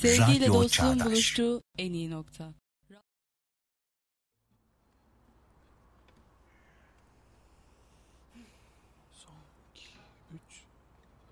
Sevgiyle Radyo dostluğun Çağdaş. buluştuğu en iyi nokta.